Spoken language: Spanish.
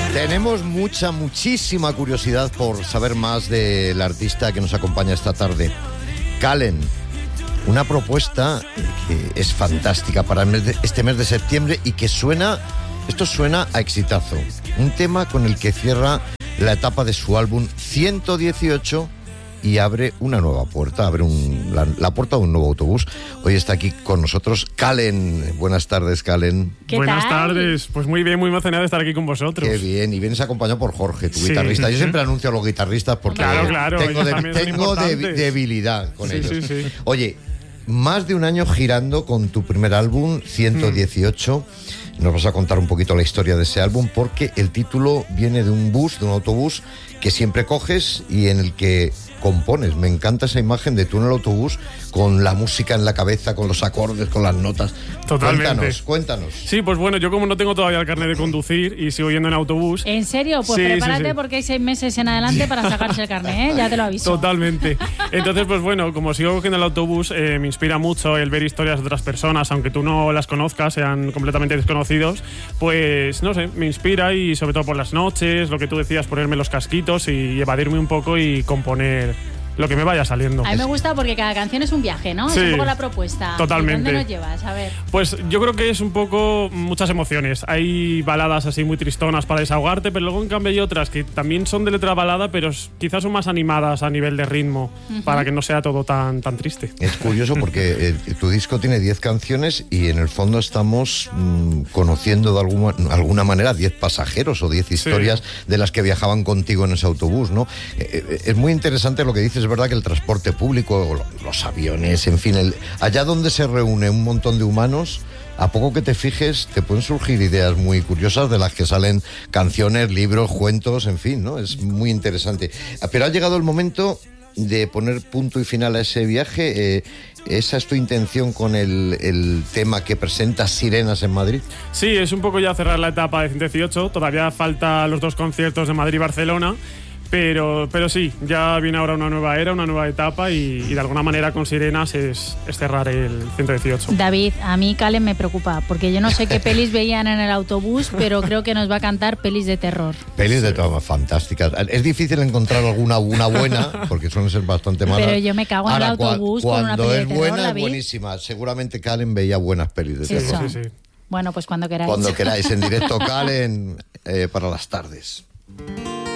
Tenemos muchísima curiosidad por saber más del artista que nos acompaña esta tarde. Kallen, una propuesta que es fantástica para este mes de septiembre y que suena a exitazo. Un tema con el que cierra la etapa de su álbum 118 y abre una nueva puerta, la puerta de un nuevo autobús. Hoy está aquí con nosotros Kallen. Buenas tardes, Kallen. Buenas tardes. Pues muy bien, muy emocionado de estar aquí con vosotros. Qué bien, y vienes acompañado por Jorge, tu guitarrista. Yo siempre anuncio a los guitarristas porque claro, tengo debilidad con ellos. Sí. Oye, más de un año girando con tu primer álbum, 118. Nos vas a contar un poquito la historia de ese álbum, porque el título viene de un autobús que siempre coges y en el que compones. Me encanta esa imagen de tú en el autobús con la música en la cabeza, con los acordes, con las notas. Totalmente. Cuéntanos. Sí, pues bueno, yo como no tengo todavía el carnet de conducir y sigo yendo en autobús. ¿En serio? Pues sí, prepárate sí. porque hay 6 meses en adelante para sacarse el carnet, ¿eh? Ya te lo aviso. Totalmente. Entonces, pues bueno, como sigo cogiendo el autobús, me inspira mucho el ver historias de otras personas, aunque tú no las conozcas, sean completamente desconocidos, pues no sé, me inspira, y sobre todo por las noches, lo que tú decías, ponerme los casquitos y evadirme un poco y componer lo que me vaya saliendo. A mí me gusta porque cada canción es un viaje, ¿no? Sí, es un poco la propuesta. totalmente. ¿Dónde nos llevas? A ver. Pues yo creo que es un poco muchas emociones. Hay baladas así muy tristonas para desahogarte, pero luego en cambio hay otras que también son de letra balada, pero quizás son más animadas a nivel de ritmo, para que no sea todo tan triste. Es curioso porque tu disco tiene 10 canciones y en el fondo estamos conociendo de alguna manera 10 pasajeros o 10 historias de las que viajaban contigo en ese autobús, ¿no? Es muy interesante lo que dices. Es verdad que el transporte público, los aviones, en fin, allá donde se reúne un montón de humanos, a poco que te fijes, te pueden surgir ideas muy curiosas de las que salen canciones, libros, cuentos, en fin, ¿no? Es muy interesante. Pero ha llegado el momento de poner punto y final a ese viaje. ¿Esa es tu intención con el tema que presenta Sirenas en Madrid? Sí, es un poco ya cerrar la etapa de 118. Todavía falta los 2 conciertos de Madrid y Barcelona. Pero sí, ya viene ahora una nueva era, una nueva etapa, y de alguna manera con Sirenas es cerrar el 118. David, a mí Kallen me preocupa, porque yo no sé qué pelis veían en el autobús, pero creo que nos va a cantar pelis de terror. Pelis de terror fantásticas. Es difícil encontrar alguna buena, porque suelen ser bastante malas. Pero yo me cago en el autobús con una peli de terror, cuando es buena, David. Es buenísima. Seguramente Kallen veía buenas pelis de terror. Eso. Sí. Bueno, pues cuando queráis. Cuando queráis, en directo Kallen para las tardes.